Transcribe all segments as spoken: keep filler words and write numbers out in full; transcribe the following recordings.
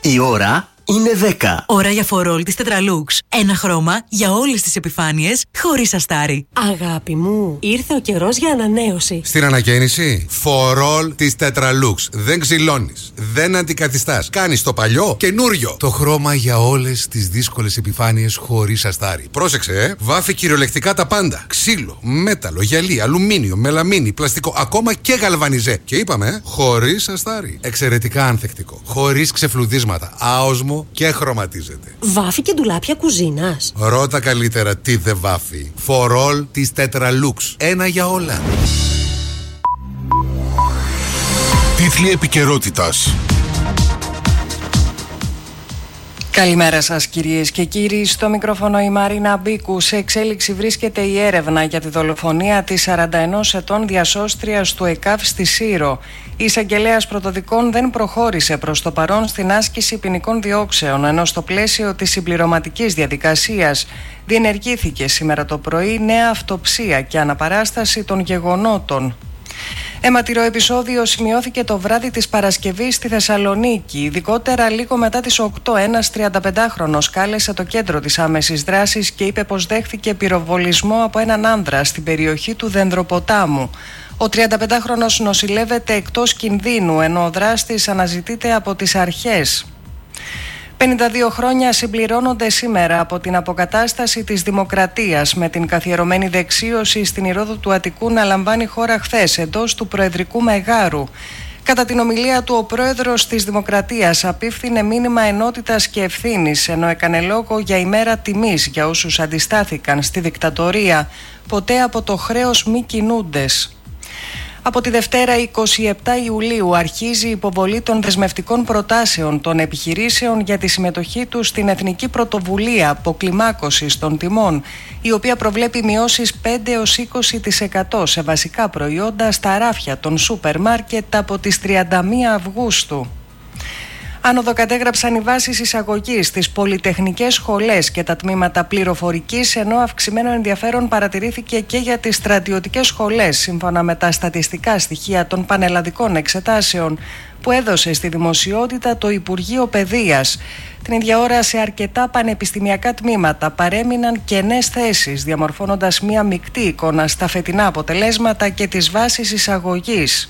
Η ώρα είναι δέκα. Ώρα για φορόλ της Tetralux. Ένα χρώμα για όλες τις επιφάνειες, χωρίς αστάρι. Αγάπη μου, ήρθε ο καιρός για ανανέωση. Στην ανακαίνιση, φορόλ της Tetralux. Δεν ξυλώνεις, δεν αντικαθιστάς. Κάνεις το παλιό καινούριο. Το χρώμα για όλες τις δύσκολες επιφάνειες, χωρίς αστάρι. Πρόσεξε, ε. Βάφει κυριολεκτικά τα πάντα. Ξύλο, μέταλλο, γυαλί, αλουμίνιο, μελαμίνη, πλαστικό, ακόμα και γαλβανιζέ. Και είπαμε, ε, χωρίς αστάρι. Εξαιρετικά ανθεκτικό. Χωρίς ξεφλουδίσματα. Άοσμο και χρωματίζεται. Βάφει και ντουλάπια κουζίνας. Ρώτα καλύτερα τι δεν βάφει. Φορόλ της Tetralux. Ένα για όλα. Τίτλοι επικαιρότητας. Καλημέρα σας κυρίες και κύριοι, στο μικρόφωνο η Μαρίνα Μπίκου. Σε εξέλιξη βρίσκεται η έρευνα για τη δολοφονία της σαράντα ενός ετών διασώστριας του ΕΚΑΒ στη Σύρο. Η εισαγγελέας πρωτοδικών δεν προχώρησε προς το παρόν στην άσκηση ποινικών διώξεων, ενώ στο πλαίσιο της συμπληρωματικής διαδικασίας διενεργήθηκε σήμερα το πρωί νέα αυτοψία και αναπαράσταση των γεγονότων. Αιματηρό επεισόδιο σημειώθηκε το βράδυ της Παρασκευής στη Θεσσαλονίκη. Ειδικότερα λίγο μετά τις οκτώ, ένας τριανταπεντάχρονος κάλεσε το κέντρο της άμεσης δράσης και είπε πως δέχθηκε πυροβολισμό από έναν άνδρα στην περιοχή του Δενδροποτάμου. Ο τριανταπεντάχρονος νοσηλεύεται εκτός κινδύνου, ενώ ο δράστης αναζητείται από τις αρχές. πενήντα δύο χρόνια συμπληρώνονται σήμερα από την αποκατάσταση της δημοκρατίας, με την καθιερωμένη δεξίωση στην Ηρώδο του Αττικού να λαμβάνει χώρα χθες εντός του Προεδρικού Μεγάρου. Κατά την ομιλία του, ο πρόεδρος της Δημοκρατίας απίφθινε μήνυμα ενότητας και ευθύνης, ενώ έκανε λόγο για ημέρα τιμής για όσους αντιστάθηκαν στη δικτατορία, ποτέ από το χρέος μη κινούντες. Από τη Δευτέρα εικοστή εβδόμη Ιουλίου αρχίζει η υποβολή των δεσμευτικών προτάσεων των επιχειρήσεων για τη συμμετοχή τους στην Εθνική Πρωτοβουλία Αποκλιμάκωσης των Τιμών, η οποία προβλέπει μειώσεις πέντε έως είκοσι τοις εκατό σε βασικά προϊόντα στα ράφια των σούπερ μάρκετ από τις τριάντα μία Αυγούστου. Άνοδο κατέγραψαν οι βάσεις εισαγωγής στις πολυτεχνικές σχολές και τα τμήματα πληροφορικής, ενώ αυξημένο ενδιαφέρον παρατηρήθηκε και για τις στρατιωτικές σχολές, σύμφωνα με τα στατιστικά στοιχεία των πανελλαδικών εξετάσεων που έδωσε στη δημοσιότητα το Υπουργείο Παιδείας. Την ίδια ώρα, σε αρκετά πανεπιστημιακά τμήματα παρέμειναν κενές θέσεις, διαμορφώνοντας μια μεικτή εικόνα στα φετινά αποτελέσματα και τις βάσεις εισαγωγής.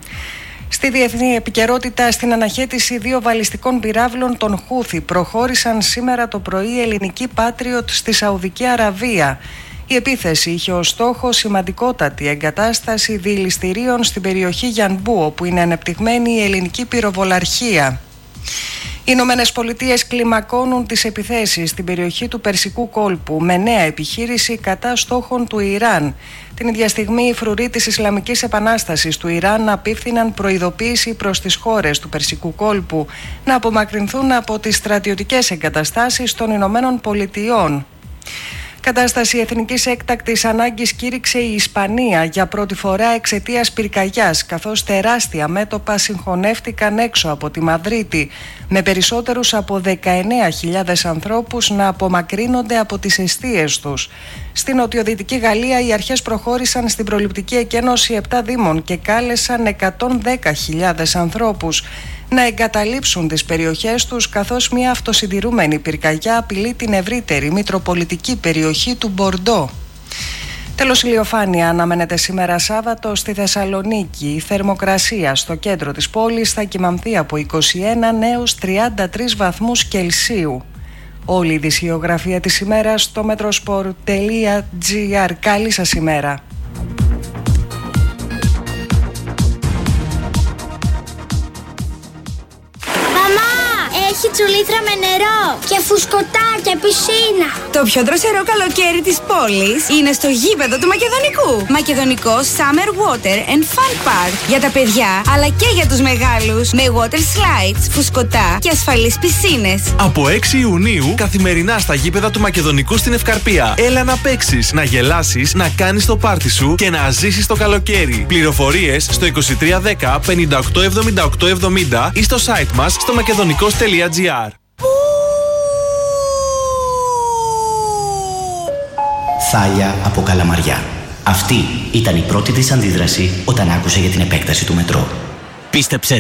Στη διεθνή επικαιρότητα, στην αναχέτηση δύο βαλιστικών πυράβλων των Χούθι προχώρησαν σήμερα το πρωί ελληνικοί Patriot στη Σαουδική Αραβία. Η επίθεση είχε ως στόχο σημαντικότατη εγκατάσταση διειληστηρίων στην περιοχή Γιανμπού, όπου είναι ανεπτυγμένη η ελληνική πυροβολαρχία. Οι Ηνωμένες Πολιτείες κλιμακώνουν τις επιθέσεις στην περιοχή του Περσικού κόλπου με νέα επιχείρηση κατά στόχων του Ιράν. Την ίδια στιγμή, οι φρουροί της Ισλαμικής Επανάστασης του Ιράν απίφθηναν προειδοποίηση προς τις χώρες του Περσικού κόλπου να απομακρυνθούν από τις στρατιωτικές εγκαταστάσεις των Ηνωμένων Πολιτειών. Κατάσταση εθνικής έκτακτης ανάγκης κήρυξε η Ισπανία για πρώτη φορά εξαιτίας πυρκαγιάς, καθώς τεράστια μέτωπα συγχωνεύτηκαν έξω από τη Μαδρίτη, με περισσότερους από δεκαεννέα χιλιάδες ανθρώπους να απομακρύνονται από τις εστίες τους. Στην νοτιοδυτική Γαλλία, οι αρχές προχώρησαν στην προληπτική εκένωση επτά δήμων και κάλεσαν εκατόν δέκα χιλιάδες ανθρώπους να εγκαταλείψουν τις περιοχές τους, καθώς μια αυτοσυντηρούμενη πυρκαγιά απειλεί την ευρύτερη μητροπολιτική περιοχή του Μπορντό. Τέλος, ηλιοφάνεια αναμένεται σήμερα Σάββατο στη Θεσσαλονίκη. Η θερμοκρασία στο κέντρο της πόλης θα κυμανθεί από είκοσι ένα έως τριάντα τρεις βαθμούς Κελσίου. Όλη η ειδησιογραφία της ημέρας στο metrosport τελεία gr. Καλή σας ημέρα. Έχει τσουλήθρα με νερό και φουσκωτά και πισίνα. Το πιο δροσερό καλοκαίρι της πόλης είναι στο γήπεδο του Μακεδονικού. Μακεδονικό Summer Water and Fun Park. Για τα παιδιά αλλά και για τους μεγάλους. Με water slides, φουσκωτά και ασφαλείς πισίνες. Από έξι Ιουνίου καθημερινά στα γήπεδα του Μακεδονικού στην Ευκαρπία. Έλα να παίξεις, να γελάσεις, να κάνεις το πάρτι σου και να ζήσεις το καλοκαίρι. Πληροφορίες στο είκοσι τρία δέκα πενήντα οκτώ εβδομήντα οκτώ εβδομήντα ή στο site μας στο μακεδονικός τελεία gr. Θάλια από Καλαμαριά. Αυτή ήταν η πρώτη της αντίδραση όταν άκουσε για την επέκταση του μετρό. Πίστεψέ το,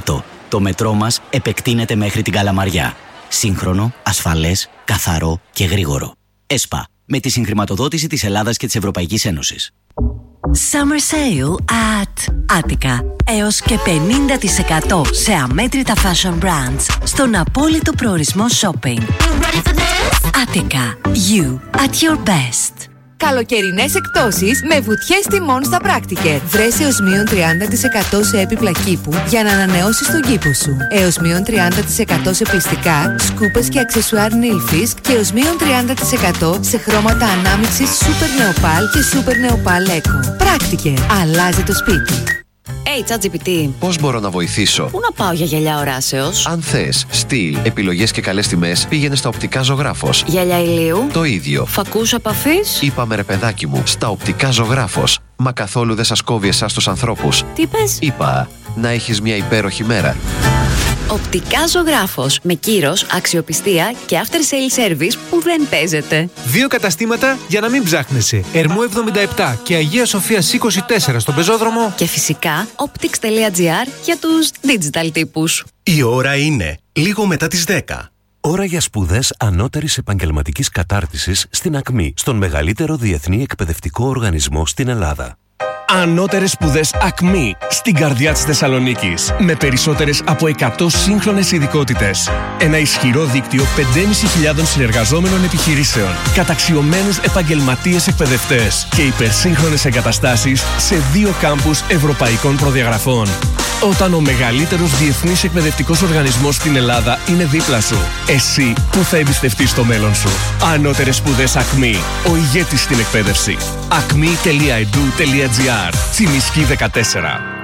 Το μετρό μας επεκτείνεται μέχρι την Καλαμαριά. Σύγχρονο, ασφαλές, καθαρό και γρήγορο. ΕΣΠΑ. Με τη συγχρηματοδότηση της Ελλάδας και της Ευρωπαϊκής Ένωσης. Summer Sale at Attica. Έως και πενήντα τοις εκατό σε αμέτρητα fashion brands στον απόλυτο προορισμό shopping. Attica. You at your best. Καλοκαιρινές εκπτώσεις με βουτιές τιμών στα Πράκτικερ. Βρες έως μείον τριάντα τοις εκατό σε έπιπλα κήπου για να ανανεώσεις τον κήπο σου. Έως μείον τριάντα τοις εκατό σε πιστικά, σκούπες και αξεσουάρ Nilfisk και έως μείον τριάντα τοις εκατό σε χρώματα ανάμειξης Super Neopal και Super Neopal Eco. Πράκτικερ. Αλλάζει το σπίτι. Hey, ChatGPT. Πώς μπορώ να βοηθήσω? Πού να πάω για γυαλιά οράσεως? Αν θες στυλ, επιλογές και καλές τιμές, πήγαινε στα Οπτικά Ζωγράφος. Γυαλιά ηλίου. Το ίδιο. Φακούς επαφής. Είπαμε ρε παιδάκι μου, στα Οπτικά Ζωγράφος. Μα καθόλου δεν σας κόβει εσάς τους ανθρώπους. Τι πες? Είπα, να έχεις μια υπέροχη μέρα. Οπτικά Ζωγράφος. Με κύρος, αξιοπιστία και after sale service που δεν παίζεται. Δύο καταστήματα για να μην ψάχνεσαι. Ερμού εβδομήντα επτά και Αγία Σοφίας είκοσι τέσσερα στον Πεζόδρομο. Και φυσικά optics.gr για τους digital τύπους. Η ώρα είναι λίγο μετά τις δέκα. Ώρα για σπουδές ανώτερης επαγγελματικής κατάρτισης στην ΑΚΜΗ, στον μεγαλύτερο διεθνή εκπαιδευτικό οργανισμό στην Ελλάδα. Ανώτερες σπουδές ΑΚΜΗ στην καρδιά της Θεσσαλονίκης. Με περισσότερες από εκατό σύγχρονες ειδικότητες. Ένα ισχυρό δίκτυο πέντε χιλιάδες πεντακόσιων συνεργαζόμενων επιχειρήσεων. Καταξιωμένους επαγγελματίες εκπαιδευτές. Και υπερσύγχρονες εγκαταστάσεις σε δύο κάμπους ευρωπαϊκών προδιαγραφών. Όταν ο μεγαλύτερος διεθνής εκπαιδευτικός οργανισμός στην Ελλάδα είναι δίπλα σου, εσύ που θα εμπιστευτείς το μέλλον σου. Ανώτερες σπουδές ΑΚΜΗ. Ο ηγέτης στην εκπαίδευση. ακμή τελεία ed u τελεία gr. Τσιμισκή δεκατέσσερα.